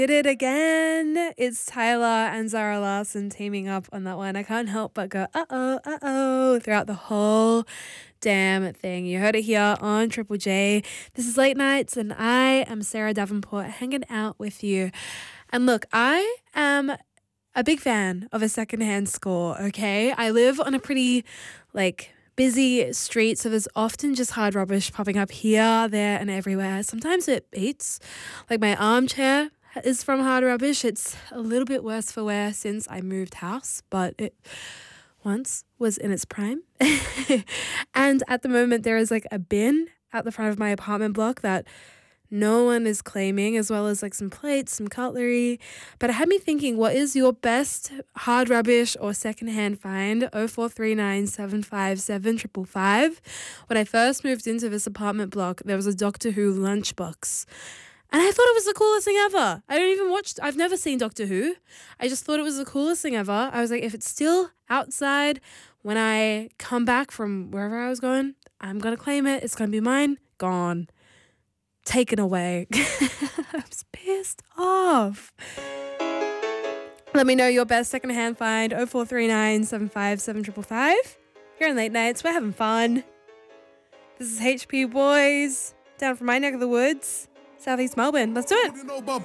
Did it again. It's Tyler and Zara Larson teaming up on that one. I can't help but go, uh-oh, throughout the whole damn thing. You heard it here on Triple J. This is Late Nights, and I am Sarah Davenport hanging out with you. And look, I am a big fan of a secondhand score, okay? I live on a pretty, busy street, so there's often just hard rubbish popping up here, there, and everywhere. Sometimes it beats. Like my armchair is from hard rubbish. It's a little bit worse for wear since I moved house, but it once was in its prime. And at the moment, there is a bin at the front of my apartment block that no one is claiming, as well as some plates, some cutlery. But it had me thinking, what is your best hard rubbish or secondhand find? 0439 757 555. When I first moved into this apartment block, there was a Doctor Who lunchbox. And I thought it was the coolest thing ever. I've never seen Doctor Who. I just thought it was the coolest thing ever. I was like, if it's still outside when I come back from wherever I was going, I'm going to claim it. It's going to be mine. Gone. Taken away. I was pissed off. Let me know your best secondhand find. 0439 757 555. Here on Late Nights, we're having fun. This is HP Boys, down from my neck of the woods, Southeast Melbourne. Let's do it.